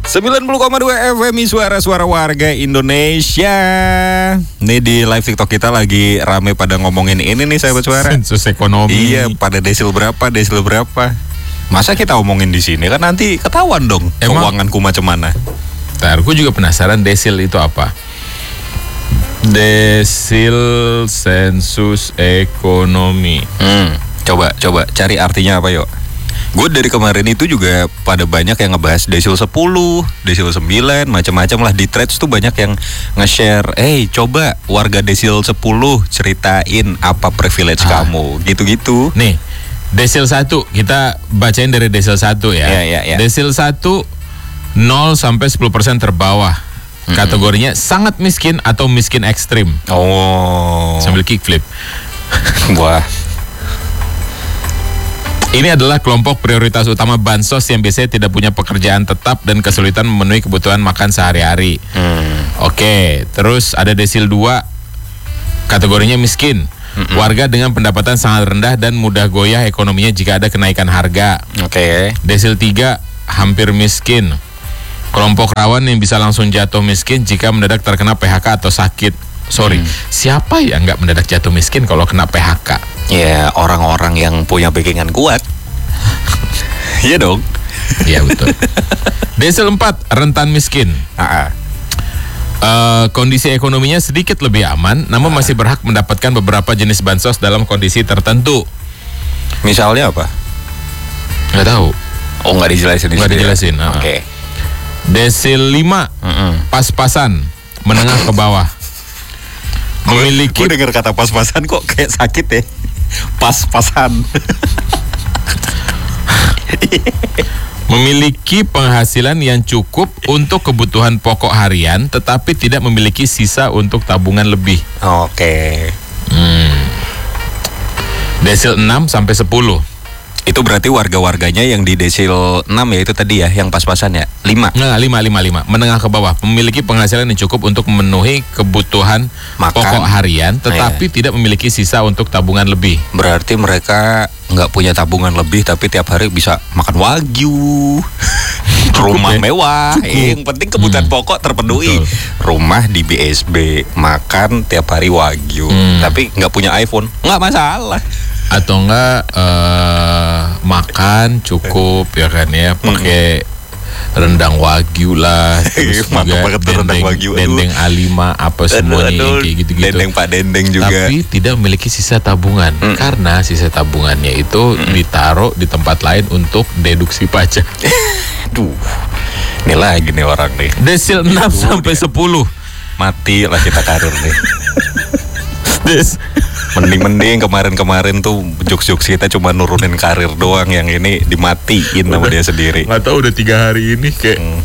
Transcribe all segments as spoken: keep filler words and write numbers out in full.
sembilan puluh koma dua F M I Suara-suara warga Indonesia. Nih di live TikTok kita lagi rame pada ngomongin ini nih sahabat suara. Sensus ekonomi. Iya, pada desil berapa, desil berapa. Masa kita omongin di sini kan nanti ketahuan dong Emang? keuanganku macam mana. Ntar, gue juga penasaran desil itu apa. Desil sensus ekonomi. Hmm, coba coba cari artinya apa yuk. Gue dari kemarin itu juga pada banyak yang ngebahas desil sepuluh, desil sembilan, macam-macam lah di threads tuh banyak yang nge-share, "Eh, hey, coba warga desil sepuluh ceritain apa privilege Ah. kamu." Gitu-gitu. Nih, desil satu kita bacain dari desil satu ya. Iya, iya, iya. Desil satu nol sampai sepuluh persen terbawah. Mm-hmm. Kategorinya sangat miskin atau miskin ekstrim. Oh. Sambil kickflip. Wah. Ini adalah kelompok prioritas utama bansos yang biasanya tidak punya pekerjaan tetap dan kesulitan memenuhi kebutuhan makan sehari-hari. Hmm. Oke, terus ada desil dua, kategorinya miskin. Mm-mm. Warga dengan pendapatan sangat rendah dan mudah goyah ekonominya jika ada kenaikan harga. Oke. Desil tiga, hampir miskin. Kelompok rawan yang bisa langsung jatuh miskin jika mendadak terkena P H K atau sakit. Sorry, Hmm. siapa yang nggak mendadak jatuh miskin kalau kena P H K? Ya, orang-orang yang punya backingan kuat. Iya dong. Iya betul. Desil empat, rentan miskin. Ah, ah. Eh, kondisi ekonominya sedikit lebih aman, namun masih berhak mendapatkan beberapa jenis bansos dalam kondisi tertentu. Misalnya apa? Nggak tahu. Oh, nggak dijelasin di Nggak situ ya? dijelasin, ah. Oke. Desil lima, Mm-mm. pas-pasan, menengah ke bawah. Memiliki Gue denger kata pas-pasan kok kayak sakit ya. Pas-pasan. memiliki penghasilan yang cukup untuk kebutuhan pokok harian, tetapi tidak memiliki sisa untuk tabungan lebih. Oke. Hmm. Desil enam sampai sepuluh. Itu berarti warga-warganya yang di desil enam ya itu tadi ya, yang pas-pasan ya. lima. Nah, lima, lima, lima. Menengah ke bawah. Memiliki penghasilan yang cukup untuk memenuhi kebutuhan Makan. pokok harian, tetapi tidak memiliki sisa untuk tabungan lebih. Berarti mereka nggak punya tabungan lebih tapi tiap hari bisa makan wagyu. Rumah ya. mewah. Eh, yang penting kebutuhan Hmm. pokok terpenuhi. Betul. Rumah di B S B, makan tiap hari wagyu. Hmm. Tapi nggak punya iPhone, nggak masalah. Atau enggak eh, makan cukup ya kan ya, pakai rendang wagyu lah, terus Mantap juga banget tuh rendang dendeng, wagyu, aduh. dendeng A lima apa semuanya yang Aduh, kayak gitu-gitu. Dendeng Pak Dendeng juga. Tapi tidak memiliki sisa tabungan, Mm. karena sisa tabungannya itu ditaruh di tempat lain untuk deduksi pajak. Duh, ini lagi nih orang nih. Desil enam sampai sepuluh. Mati lah kita karir nih. Des Mending-mending kemarin-kemarin tuh jokes-jokes kita cuma nurunin karir doang, yang ini dimatiin sama dia sendiri. nggak tahu udah tiga hari ini kayak Hmm.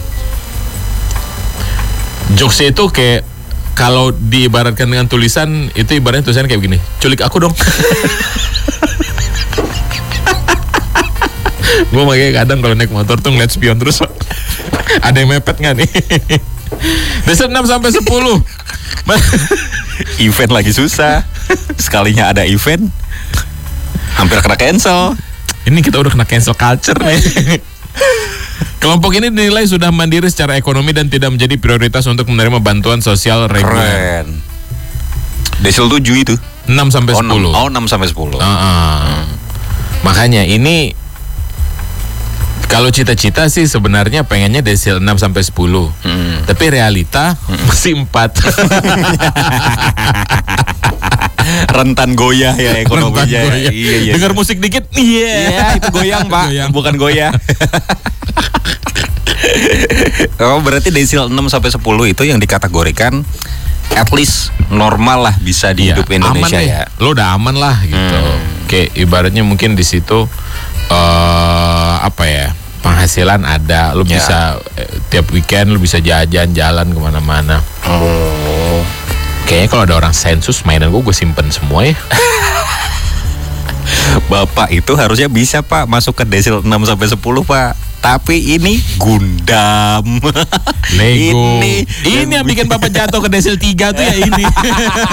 jokesnya itu kayak kalau diibaratkan dengan tulisan itu ibaratnya tulisan kayak begini, culik aku dong. Gue makanya kadang kalau naik motor tuh ngeliat spion terus, Pak. Ada yang mepet nggak nih? Desil enam sampai sepuluh. Event lagi susah. Sekalinya ada event hampir kena cancel. Ini kita udah kena cancel culture nih. Kelompok ini dinilai sudah mandiri secara ekonomi dan tidak menjadi prioritas untuk menerima bantuan sosial reguler. Keren. Desil tujuh itu. enam sampai Oh, sepuluh. enam. Oh, enam sampai sepuluh. Uh-uh. Makanya ini kalau cita-cita sih sebenarnya pengennya desil enam sampai sepuluh. Hmm. Tapi realita masih empat. Rentan goyah ya ekonominya. Rentan goyah. Iya, iya. Dengar musik dikit, iya. Iya, itu goyang, Pak. Goyang. Bukan goyah. Oh, berarti desil enam sampai sepuluh itu yang dikategorikan at least normal lah bisa di Iya, hidup Indonesia aman deh. ya. Lo udah aman lah gitu. Hmm. Kayak ibaratnya mungkin di situ eh apa ya? Penghasilan ada, lo Ya. bisa eh, tiap weekend lo bisa jajan jalan kemana-mana. Oh. Kayaknya kalau ada orang sensus mainan gue gue simpen semua ya. Bapak itu harusnya bisa, Pak, masuk ke desil enam sampai sepuluh, Pak. Tapi ini Gundam. Lego. Ini Ini yang bikin Bapak jatuh ke desil tiga tuh ya ini.